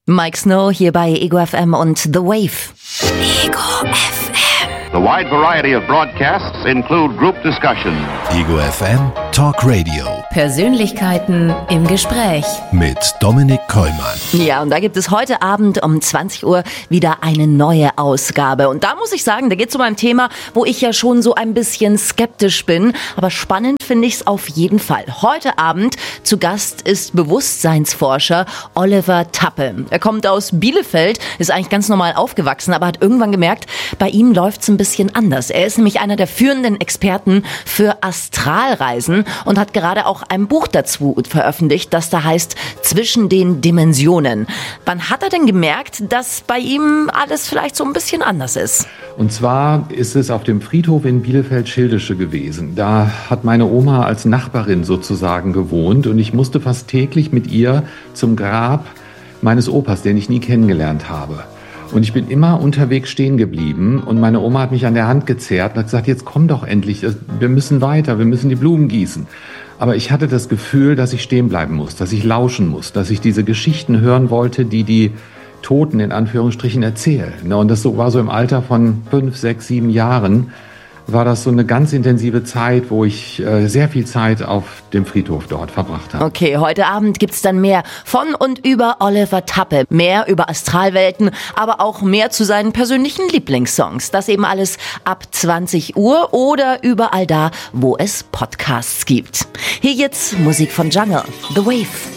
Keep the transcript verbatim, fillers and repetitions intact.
Mike Snow hier bei Ego F M und The Wave. Ego F M. The wide variety of broadcasts include group discussions. Ego F M Talk Radio. Persönlichkeiten im Gespräch. Mit Dominik Kollmann. Ja, und da gibt es heute Abend um zwanzig Uhr wieder eine neue Ausgabe. Und da muss ich sagen, da geht es um ein Thema, wo ich ja schon so ein bisschen skeptisch bin. Aber spannend finde ich es auf jeden Fall. Heute Abend zu Gast ist Bewusstseinsforscher Oliver Tappe. Er kommt aus Bielefeld, ist eigentlich ganz normal aufgewachsen, aber hat irgendwann gemerkt, bei ihm läuft es ein bisschen anders. Er ist nämlich einer der führenden Experten für Astralreisen und hat gerade auch ein Buch dazu veröffentlicht, das da heißt Zwischen den Dimensionen. Wann hat er denn gemerkt, dass bei ihm alles vielleicht so ein bisschen anders ist? Und zwar ist es auf dem Friedhof in Bielefeld-Schildische gewesen. Da hat meine Oma als Nachbarin sozusagen gewohnt und ich musste fast täglich mit ihr zum Grab meines Opas, den ich nie kennengelernt habe. Und ich bin immer unterwegs stehen geblieben und meine Oma hat mich an der Hand gezerrt und hat gesagt, jetzt komm doch endlich, wir müssen weiter, wir müssen die Blumen gießen. Aber ich hatte das Gefühl, dass ich stehen bleiben muss, dass ich lauschen muss, dass ich diese Geschichten hören wollte, die die Toten in Anführungsstrichen erzählen. Und das war so im Alter von fünf, sechs, sieben Jahren, war das so eine ganz intensive Zeit, wo ich äh, sehr viel Zeit auf dem Friedhof dort verbracht habe. Okay, heute Abend gibt's dann mehr von und über Oliver Tappe. Mehr über Astralwelten, aber auch mehr zu seinen persönlichen Lieblingssongs. Das eben alles ab zwanzig Uhr oder überall da, wo es Podcasts gibt. Hier jetzt Musik von Jungle, The Wave.